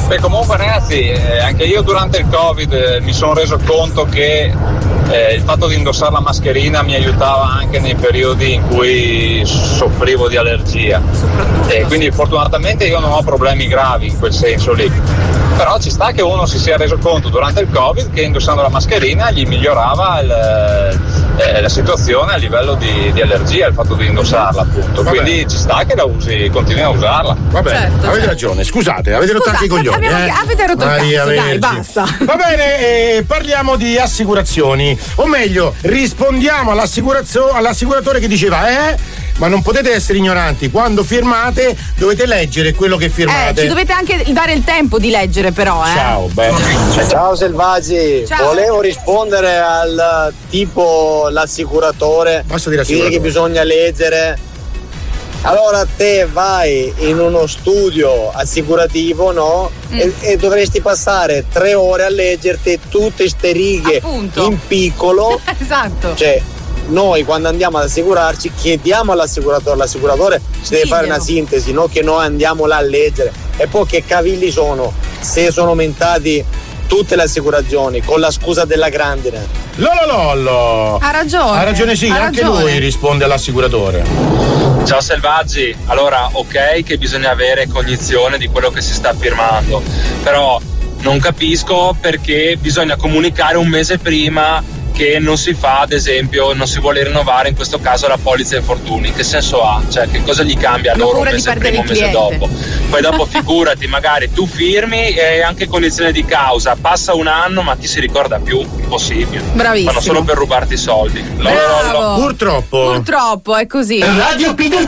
Beh, comunque ragazzi, anche io durante il Covid mi sono reso conto che il fatto di indossare la mascherina mi aiutava anche nei periodi in cui soffrivo di allergia. E quindi fortunatamente io non ho problemi gravi in quel senso lì. Però ci sta che uno si sia reso conto durante il Covid che indossando la mascherina gli migliorava la situazione a livello di allergia, il fatto di indossarla appunto. Vabbè. Quindi ci sta che la usi, continui a usarla. Vabbè, Certo, avete ragione, scusate, avete rotto anche i coglioni. Avete rotto il Maria cazzo, dai, Vergine. basta. Va bene, parliamo di assicurazioni. O meglio, rispondiamo all'assicuratore che diceva, ma non potete essere ignoranti, quando firmate dovete leggere quello che firmate. Ci dovete anche dare il tempo di leggere però, Ciao, bene. Ciao selvaggi, Ciao. volevo rispondere al tipo l'assicuratore Basta dire dice che assicuratore. bisogna leggere. Allora te vai in uno studio assicurativo, no? E dovresti passare 3 ore a leggerti tutte ste righe Appunto. in piccolo. Esatto. Cioè, noi quando andiamo ad assicurarci chiediamo l'assicuratore si deve fare una sintesi, no? Che noi andiamo là a leggere. E poi che cavilli sono se sono aumentati tutte le assicurazioni con la scusa della grandine. Lololollo. Ha ragione. Sì, ha anche ragione. lui risponde all'assicuratore. Ciao selvaggi, allora ok che bisogna avere cognizione di quello che si sta firmando, però non capisco perché bisogna comunicare un mese prima che non si fa, ad esempio, non si vuole rinnovare in questo caso la polizza infortuni. Che senso ha? Cioè, che cosa gli cambia a Hanno loro un paura di mese perdere prima, un il mese cliente. dopo? Poi dopo figurati, magari tu firmi e anche condizione di causa, passa un anno ma chi si ricorda più? Impossibile. Bravissimo. Fanno solo per rubarti i soldi. Bravo. Purtroppo Purtroppo è così. Radio PD.